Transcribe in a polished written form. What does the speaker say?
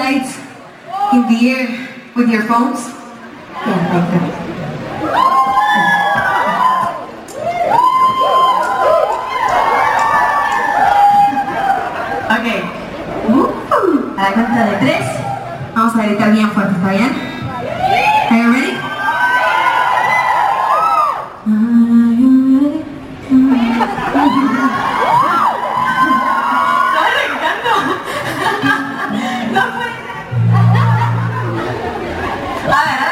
lights in the air with your phones. Yeah, like that. Ok. A la cuenta de 3. Vamos a gritar bien fuerte, ¿está bien?